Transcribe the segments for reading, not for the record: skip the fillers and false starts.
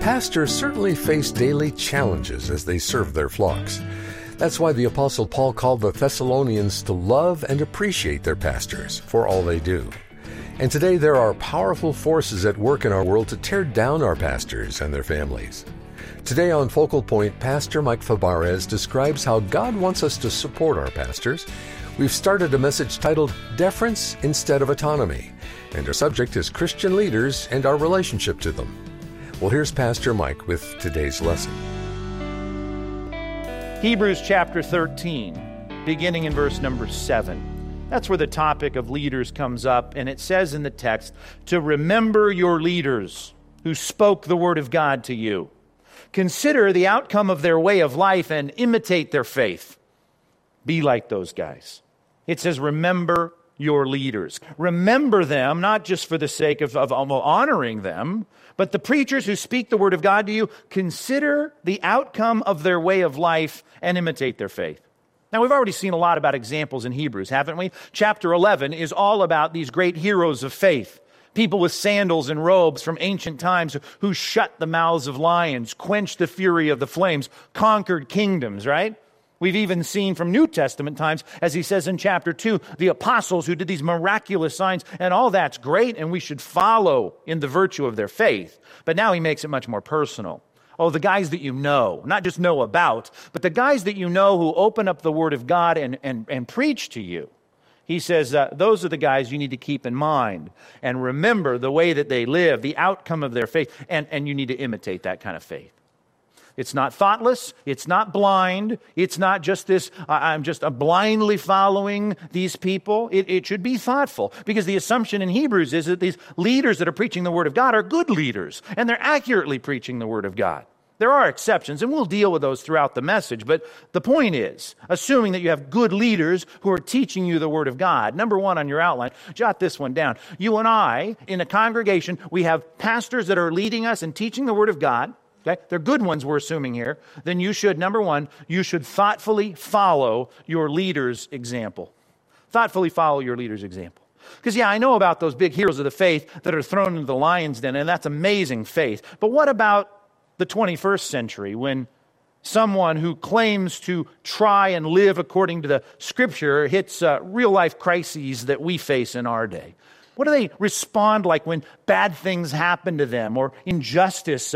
pastors certainly face daily challenges as they serve their flocks. That's why the Apostle Paul called the Thessalonians to love and appreciate their pastors for all they do. And today there are powerful forces at work in our world to tear down our pastors and their families. Today on Focal Point, Pastor Mike Fabarez describes how God wants us to support our pastors. We've started a message titled Deference Instead of Autonomy, and our subject is Christian leaders and our relationship to them. Well, here's Pastor Mike with today's lesson. Hebrews chapter 13, beginning in verse number 7. That's where the topic of leaders comes up, and it says in the text, to remember your leaders who spoke the word of God to you. Consider the outcome of their way of life and imitate their faith. Be like those guys. It says, remember your leaders. Remember them, not just for the sake of honoring them, but the preachers who speak the word of God to you, consider the outcome of their way of life and imitate their faith. Now, we've already seen a lot about examples in Hebrews, haven't we? Chapter 11 is all about these great heroes of faith. People with sandals and robes from ancient times who shut the mouths of lions, quenched the fury of the flames, conquered kingdoms, right? We've even seen from New Testament times, as he says in chapter 2, the apostles who did these miraculous signs, and all that's great, and we should follow in the virtue of their faith. But now he makes it much more personal. Oh, the guys that you know, not just know about, but the guys that you know who open up the Word of God and preach to you. He says, those are the guys you need to keep in mind and remember the way that they live, the outcome of their faith, and you need to imitate that kind of faith. It's not thoughtless. It's not blind. It's not just this, I'm just blindly following these people. It should be thoughtful, because the assumption in Hebrews is that these leaders that are preaching the Word of God are good leaders, and they're accurately preaching the Word of God. There are exceptions, and we'll deal with those throughout the message, but the point is, assuming that you have good leaders who are teaching you the Word of God, number one on your outline, jot this one down. You and I, in a congregation, we have pastors that are leading us and teaching the Word of God. Okay? They're good ones we're assuming here. Then you should, number one, you should thoughtfully follow your leader's example. Thoughtfully follow your leader's example. Because, I know about those big heroes of the faith that are thrown into the lion's den, and that's amazing faith. But what about the 21st century, when someone who claims to try and live according to the Scripture hits real-life crises that we face in our day? What do they respond like when bad things happen to them, or injustice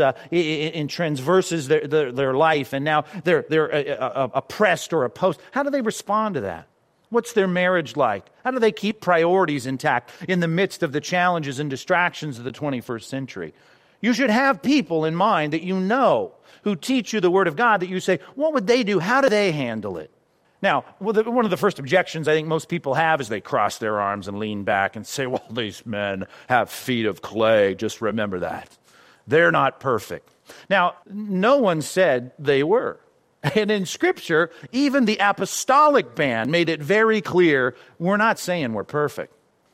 transverses their life, and now they're oppressed or opposed? How do they respond to that? What's their marriage like? How do they keep priorities intact in the midst of the challenges and distractions of the 21st century? You should have people in mind that you know who teach you the Word of God, that you say, what would they do? How do they handle it? Now, one of the first objections I think most people have is they cross their arms and lean back and say, well, these men have feet of clay. Just remember that. They're not perfect. Now, no one said they were. And in Scripture, even the apostolic band made it very clear, we're not saying we're perfect.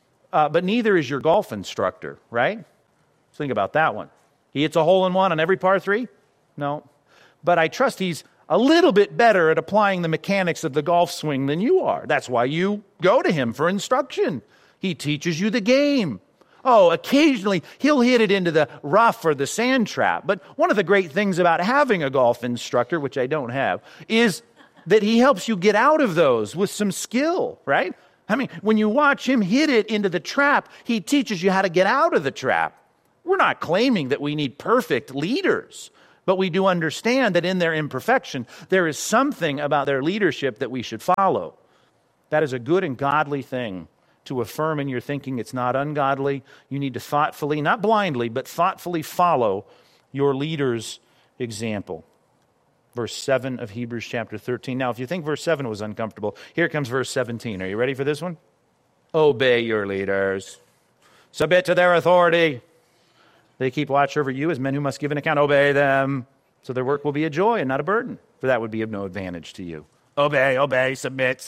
But neither is your golf instructor, right? Think about that one. He hits a hole-in-one on every par three? No. But I trust he's a little bit better at applying the mechanics of the golf swing than you are. That's why you go to him for instruction. He teaches you the game. Oh, occasionally he'll hit it into the rough or the sand trap. But one of the great things about having a golf instructor, which I don't have, is that he helps you get out of those with some skill, right? I mean, when you watch him hit it into the trap, he teaches you how to get out of the trap. We're not claiming that we need perfect leaders, but we do understand that in their imperfection, there is something about their leadership that we should follow. That is a good and godly thing to affirm in your thinking. It's not ungodly. You need to thoughtfully, not blindly, but thoughtfully follow your leader's example. Verse 7 of Hebrews chapter 13. Now, if you think verse 7 was uncomfortable, here comes verse 17. Are you ready for this one? Obey your leaders. Submit to their authority. They keep watch over you as men who must give an account. Obey them, so their work will be a joy and not a burden, for that would be of no advantage to you. Obey, submit.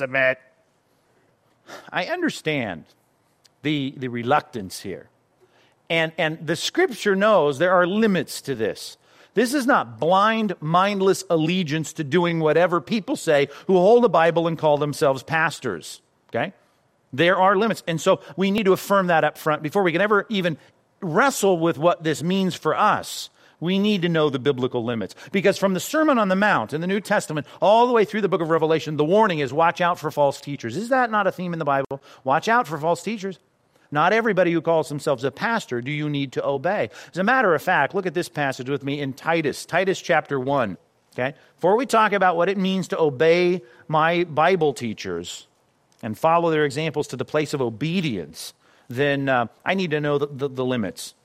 I understand the reluctance here. And the Scripture knows there are limits to this. This is not blind, mindless allegiance to doing whatever people say who hold the Bible and call themselves pastors, okay? There are limits. And so we need to affirm that up front before we can ever even wrestle with what this means for us. We need to know the biblical limits. Because from the Sermon on the Mount in the New Testament all the way through the book of Revelation, the warning is watch out for false teachers. Is that not a theme in the Bible? Watch out for false teachers. Not everybody who calls themselves a pastor do you need to obey. As a matter of fact, look at this passage with me in Titus chapter 1. Okay? Before we talk about what it means to obey my Bible teachers and follow their examples to the place of obedience, then I need to know the limits.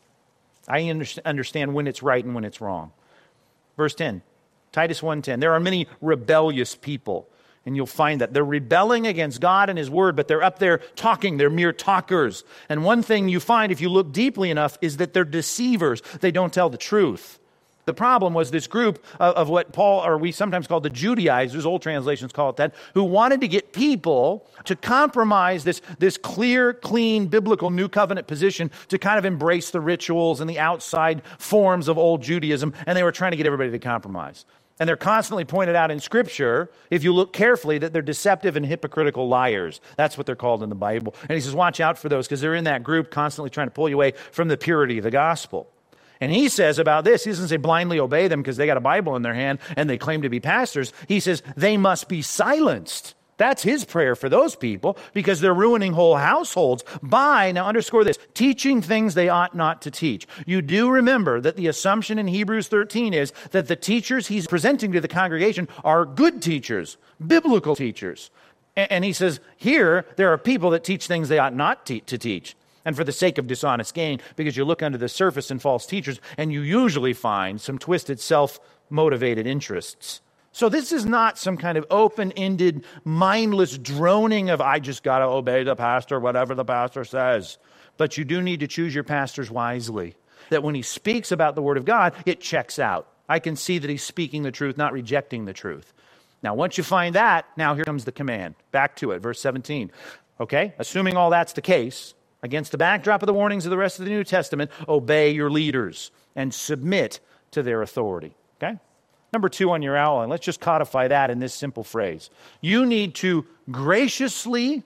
I understand when it's right and when it's wrong. Verse 10, Titus 1:10. There are many rebellious people, and you'll find that they're rebelling against God and His Word, but they're up there talking. They're mere talkers. And one thing you find if you look deeply enough is that they're deceivers. They don't tell the truth. The problem was this group of what Paul, or we sometimes call the Judaizers, old translations call it that, who wanted to get people to compromise this clear, clean, biblical New Covenant position to kind of embrace the rituals and the outside forms of old Judaism, and they were trying to get everybody to compromise. And they're constantly pointed out in Scripture, if you look carefully, that they're deceptive and hypocritical liars. That's what they're called in the Bible. And he says, watch out for those, because they're in that group constantly trying to pull you away from the purity of the gospel. And he says about this, he doesn't say blindly obey them because they got a Bible in their hand and they claim to be pastors. He says they must be silenced. That's his prayer for those people because they're ruining whole households by, now underscore this, teaching things they ought not to teach. You do remember that the assumption in Hebrews 13 is that the teachers he's presenting to the congregation are good teachers, biblical teachers. And he says here there are people that teach things they ought not to teach. And for the sake of dishonest gain, because you look under the surface in false teachers, and you usually find some twisted, self-motivated interests. So this is not some kind of open-ended, mindless droning of, I just got to obey the pastor, whatever the pastor says. But you do need to choose your pastors wisely. That when he speaks about the Word of God, it checks out. I can see that he's speaking the truth, not rejecting the truth. Now, once you find that, now here comes the command. Back to it, verse 17. Okay, assuming all that's the case, against the backdrop of the warnings of the rest of the New Testament, obey your leaders and submit to their authority. Okay? Number 2 on your outline, let's just codify that in this simple phrase. You need to graciously,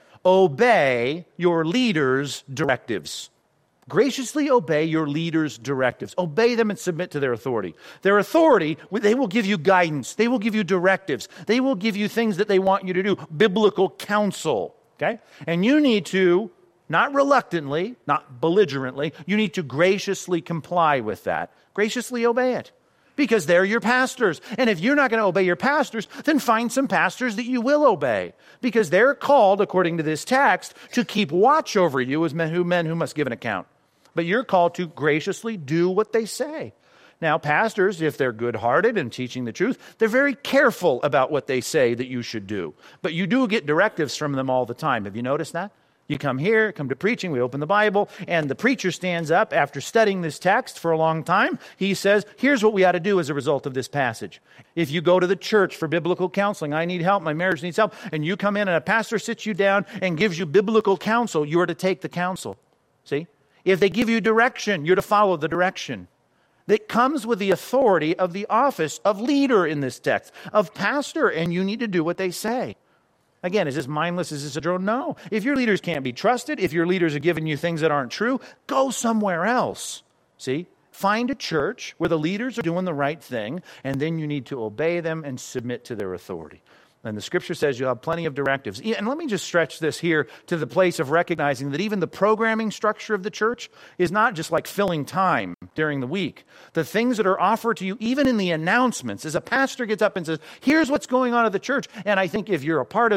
obey your leaders' directives. Graciously obey your leaders' directives. Obey them and submit to their authority. Their authority, they will give you guidance. They will give you directives. They will give you things that they want you to do, biblical counsel. Okay? And you need to, not reluctantly, not belligerently, you need to graciously comply with that. Graciously obey it. Because they're your pastors. And if you're not going to obey your pastors, then find some pastors that you will obey. Because they're called, according to this text, to keep watch over you as men who must give an account. But you're called to graciously do what they say. Now, pastors, if they're good-hearted and teaching the truth, they're very careful about what they say that you should do. But you do get directives from them all the time. Have you noticed that? You come to preaching, we open the Bible, and the preacher stands up after studying this text for a long time. He says, here's what we ought to do as a result of this passage. If you go to the church for biblical counseling, I need help, my marriage needs help, and you come in and a pastor sits you down and gives you biblical counsel, you are to take the counsel. See? If they give you direction, you're to follow the direction. That comes with the authority of the office of leader in this text, of pastor, and you need to do what they say. Again, is this mindless? Is this a drone? No. If your leaders can't be trusted, if your leaders are giving you things that aren't true, go somewhere else. See? Find a church where the leaders are doing the right thing, and then you need to obey them and submit to their authority. And the Scripture says you'll have plenty of directives. And let me just stretch this here to the place of recognizing that even the programming structure of the church is not just like filling time during the week. The things that are offered to you, even in the announcements, as a pastor gets up and says, here's what's going on at the church. And I think if you're a part of